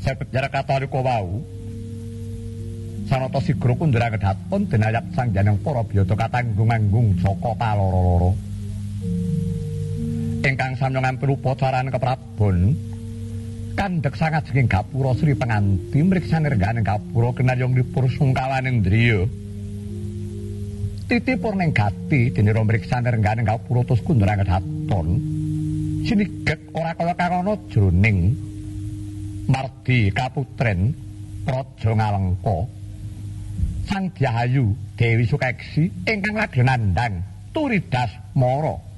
Sepejar kataliko wau sanata sigra kundra kedaton denayap sangjaneng para biyata katanggung-anggung Jaka kaloro-loro ingkang samya ngampil upacaran keprabon kandhek sangajenging gapura Sri Penganti mriksani rengganing gapura kinayongnipun sungkawaning driya titipun ning gati dene mriksani rengganing gapura tus kundra kedaton siniget ora kaya karono jroning Mardi kaputren Praja Ngalengka Sang Dyahayu Dewi Sukeksi ingkang lajeng nandhang Turidas Mara